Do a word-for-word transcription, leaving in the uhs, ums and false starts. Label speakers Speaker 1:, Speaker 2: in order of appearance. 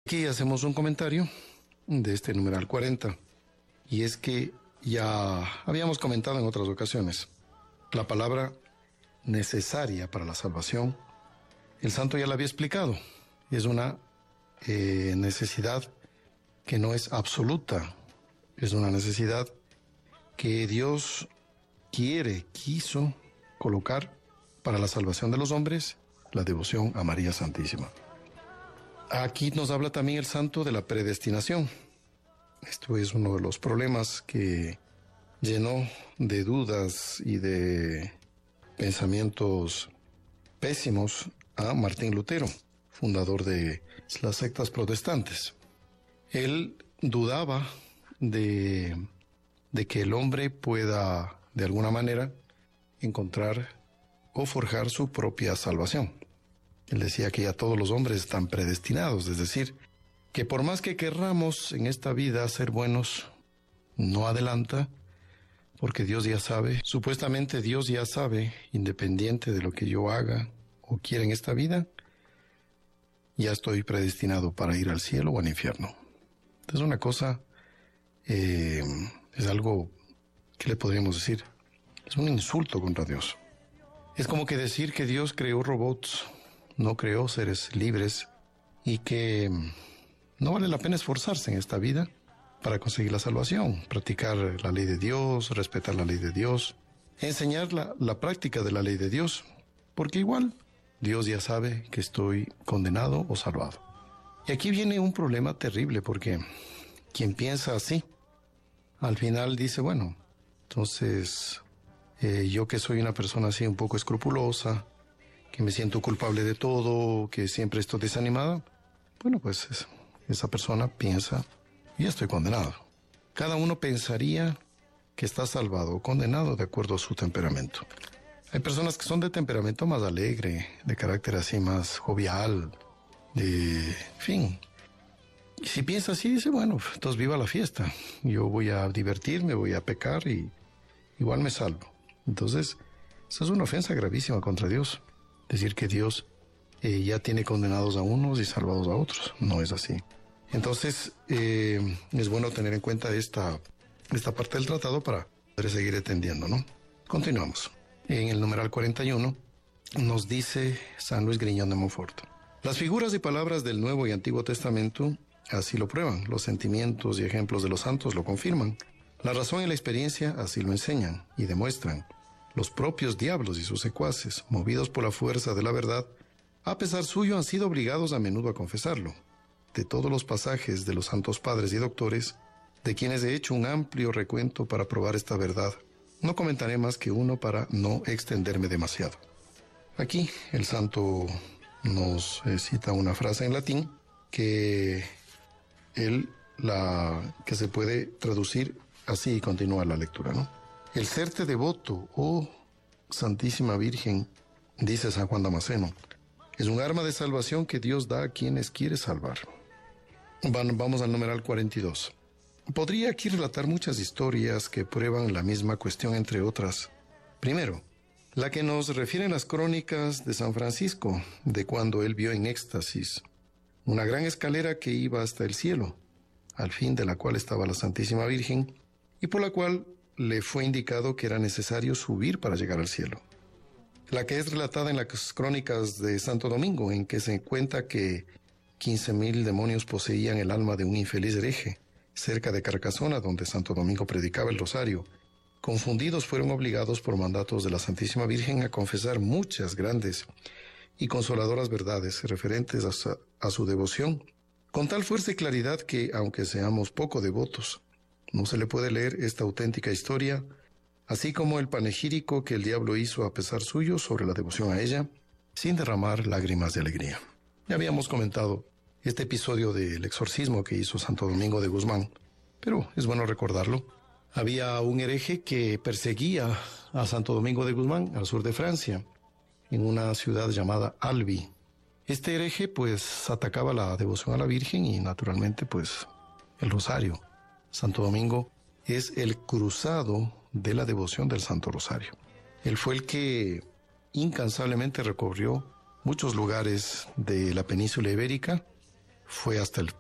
Speaker 1: Aquí hacemos un comentario de este numeral cuarenta, y es que ya habíamos comentado en otras ocasiones la palabra necesaria para la salvación. El santo ya la había explicado, es una eh, necesidad que no es absoluta, es una necesidad que Dios quiere, quiso colocar para la salvación de los hombres, la devoción a María Santísima. Aquí nos habla también el santo de la predestinación. Esto es uno de los problemas que llenó de dudas y de pensamientos pésimos a Martín Lutero, fundador de las sectas protestantes. Él dudaba de, de que el hombre pueda, de alguna manera, encontrar o forjar su propia salvación. Él decía que ya todos los hombres están predestinados, es decir, que por más que querramos en esta vida ser buenos, no adelanta, porque Dios ya sabe, supuestamente Dios ya sabe, independiente de lo que yo haga o quiera en esta vida, ya estoy predestinado para ir al cielo o al infierno. Es una cosa, eh, es algo que le podríamos decir, es un insulto contra Dios. Es como que decir que Dios creó robots, no creó seres libres, y que no vale la pena esforzarse en esta vida para conseguir la salvación, practicar la ley de Dios, respetar la ley de Dios, enseñar la, la práctica de la ley de Dios, porque igual Dios ya sabe que estoy condenado o salvado. Y aquí viene un problema terrible, porque quien piensa así, al final dice, bueno, entonces eh, yo que soy una persona así un poco escrupulosa, que me siento culpable de todo, que siempre estoy desanimada, bueno, pues es, esa persona piensa, ya estoy condenado. Cada uno pensaría que está salvado o condenado de acuerdo a su temperamento. Hay personas que son de temperamento más alegre, de carácter así más jovial, de en fin. Y si piensa así, dice, bueno, entonces viva la fiesta. Yo voy a divertirme, voy a pecar y igual me salvo. Entonces, eso es una ofensa gravísima contra Dios. Decir que Dios eh, ya tiene condenados a unos y salvados a otros. No es así. Entonces, eh, es bueno tener en cuenta esta, esta parte del tratado para poder seguir entendiendo, ¿no? Continuamos. En el numeral cuarenta y uno nos dice San Luis Griñón de Montfort: las figuras y palabras del Nuevo y Antiguo Testamento así lo prueban, los sentimientos y ejemplos de los santos lo confirman, la razón y la experiencia así lo enseñan y demuestran. Los propios diablos y sus secuaces, movidos por la fuerza de la verdad, a pesar suyo han sido obligados a menudo a confesarlo. De todos los pasajes de los santos padres y doctores, de quienes he hecho un amplio recuento para probar esta verdad, no comentaré más que uno para no extenderme demasiado. Aquí el santo nos eh, cita una frase en latín que él la que se puede traducir así y continúa la lectura, ¿no? El serte devoto, oh Santísima Virgen, dice San Juan Damasceno, es un arma de salvación que Dios da a quienes quiere salvar. Vamos al numeral cuarenta y dos. Podría aquí relatar muchas historias que prueban la misma cuestión, entre otras. Primero, la que nos refieren las crónicas de San Francisco, de cuando él vio en éxtasis una gran escalera que iba hasta el cielo, al fin de la cual estaba la Santísima Virgen, y por la cual le fue indicado que era necesario subir para llegar al cielo. La que es relatada en las crónicas de Santo Domingo, en que se cuenta que quince mil demonios poseían el alma de un infeliz hereje, cerca de Carcasona, donde Santo Domingo predicaba el rosario. Confundidos fueron obligados por mandatos de la Santísima Virgen a confesar muchas grandes y consoladoras verdades referentes a su, a su devoción, con tal fuerza y claridad que, aunque seamos poco devotos, no se le puede leer esta auténtica historia, así como el panegírico que el diablo hizo a pesar suyo sobre la devoción a ella, sin derramar lágrimas de alegría. Ya habíamos comentado este episodio del exorcismo que hizo Santo Domingo de Guzmán, pero es bueno recordarlo. Había un hereje que perseguía a Santo Domingo de Guzmán, al sur de Francia, en una ciudad llamada Albi. Este hereje, pues, atacaba la devoción a la Virgen y, naturalmente, pues, el rosario. Santo Domingo es el cruzado de la devoción del Santo Rosario. Él fue el que incansablemente recorrió muchos lugares de la península ibérica, fue hasta el